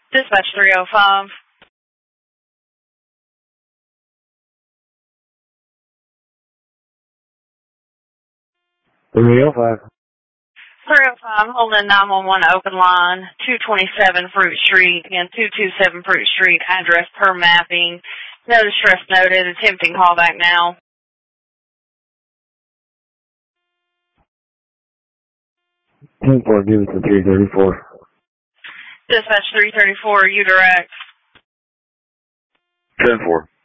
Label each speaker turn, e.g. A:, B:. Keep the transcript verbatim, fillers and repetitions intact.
A: Dispatch three oh five.
B: three oh five.
A: three oh five, holding nine one one open line, two twenty-seven Fruit Street and two twenty-seven Fruit Street, address per mapping. No distress noted, attempting callback now.
B: ten four, give it to three thirty-four.
A: Dispatch three thirty-four, U direct.
C: ten four.